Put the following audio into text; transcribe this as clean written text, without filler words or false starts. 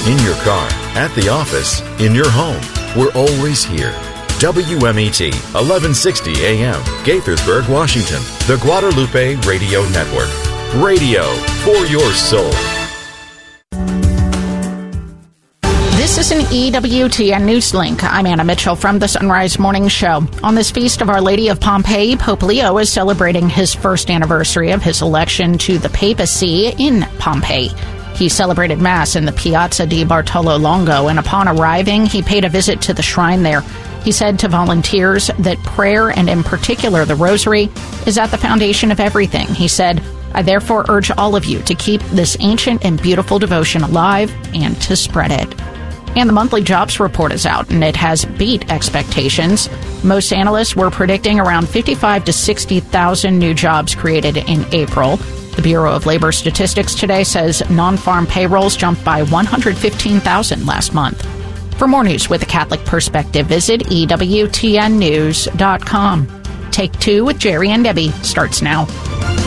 In your car, at the office, in your home, we're always here. WMET, 1160 AM, Gaithersburg, Washington, the Guadalupe Radio Network. Radio for your soul. This is an EWTN News Link. I'm Anna Mitchell from the Sunrise Morning Show. On this feast of Our Lady of Pompeii, Pope Leo is celebrating his first anniversary of his election to the papacy in Pompeii. He celebrated Mass in the Piazza di Bartolo Longo, and upon arriving, he paid a visit to the shrine there. He said to volunteers that prayer, and in particular the rosary, is at the foundation of everything. He said, I therefore urge all of you to keep this ancient and beautiful devotion alive and to spread it. And the monthly jobs report is out, and it has beat expectations. Most analysts were predicting around 55 to 60,000 new jobs created in April. The Bureau of Labor Statistics today says non-farm payrolls jumped by 115,000 last month. For more news with a Catholic perspective, visit EWTNnews.com. Take Two with Jerry and Debbie starts now.